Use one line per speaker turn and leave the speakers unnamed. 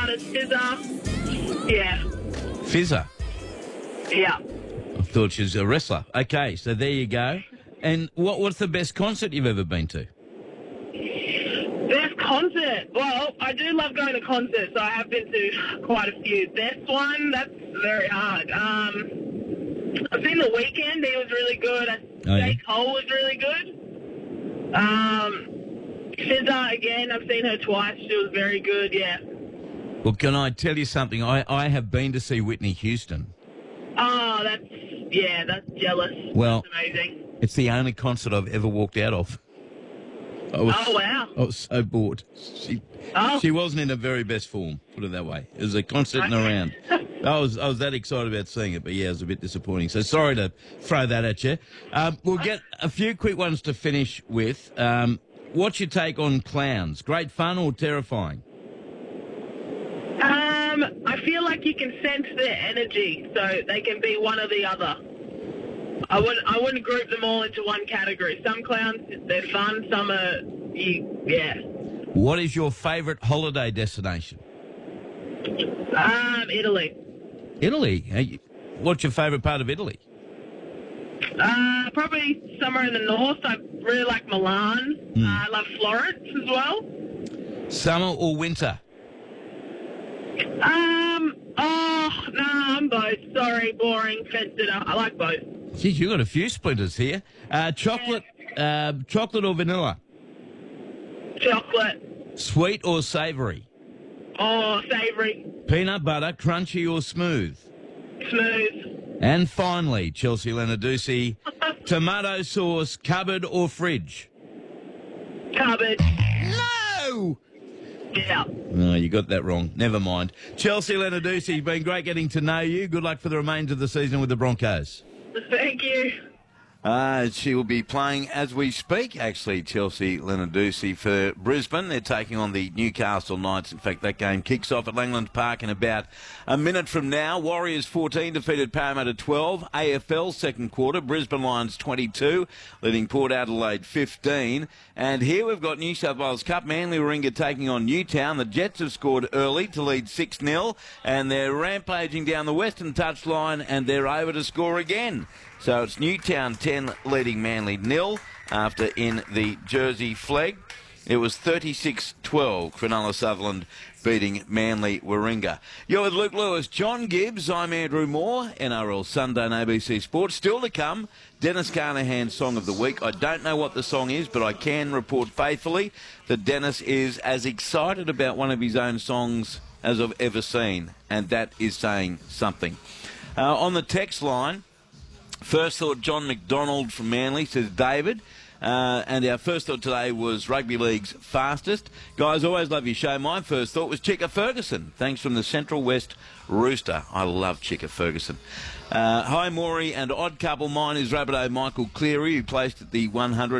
there's Fizzer. Yeah.
Fizzer.
Yeah.
I thought she was a wrestler. Okay, so there you go. And what's the best concert you've ever been to?
Best concert. Well, I do love going to concerts, so I have been to quite a few. Best one, that's very hard. I've seen The Weeknd. He was really good. J. Cole was really good. Fizzer, again, I've seen her twice. She was very good, yeah.
Well, can I tell you something? I have been to see Whitney Houston.
Oh, that's jealous.
Well,
that's amazing.
It's the only concert I've ever walked out of.
Oh, wow.
I was so bored. She wasn't in her very best form, put it that way. It was a concert and around. I was that excited about seeing it, but yeah, it was a bit disappointing. So sorry to throw that at you. We'll get a few quick ones to finish with. What's your take on clowns? Great fun or terrifying?
I feel like you can sense their energy, so they can be one or the other. I wouldn't group them all into one category. Some clowns, they're fun. Some are, yeah.
What is your favourite holiday destination?
Italy.
Italy? What's your favourite part of Italy?
Probably somewhere in the north. I really like Milan. I love Florence as well.
Summer or winter?
I'm both. Sorry, boring, fenced up. I like both.
Geez, you've got a few splinters here. Chocolate or vanilla?
Chocolate.
Sweet or savoury?
Oh, savoury.
Peanut butter, crunchy or smooth?
Smooth.
And finally, Chelsea Lenarduzzi, tomato sauce, cupboard or fridge?
Cupboard.
No!
Yeah.
No, you got that wrong. Never mind. Chelsea Lenarduzzi, been great getting to know you. Good luck for the remainder of the season with the Broncos.
Thank you.
She will be playing as we speak, actually, Chelsea Lenarduzzi for Brisbane. They're taking on the Newcastle Knights. In fact, that game kicks off at Langland Park in about a minute from now. Warriors 14 defeated Parramatta 12. AFL second quarter, Brisbane Lions 22, leading Port Adelaide 15. And here we've got New South Wales Cup. Manly Warringah taking on Newtown. The Jets have scored early to lead 6-0, and they're rampaging down the western touchline, and they're over to score again. So it's Newtown 10 leading Manly 0 after in the Jersey flag. It was 36-12, Cronulla Sutherland beating Manly Warringah. You're with Luke Lewis, John Gibbs, I'm Andrew Moore, NRL Sunday on ABC Sports. Still to come, Dennis Carnahan's Song of the Week. I don't know what the song is, but I can report faithfully that Dennis is as excited about one of his own songs as I've ever seen, and that is saying something. On the text line, first thought, John McDonald from Manly, says David. And our first thought today was Rugby League's fastest. Guys, always love your show. My first thought was Chicka Ferguson. Thanks from the Central West Rooster. I love Chicka Ferguson. Hi, Maury and Odd Couple. Mine is Rabbitoh Michael Cleary, who placed at the 100.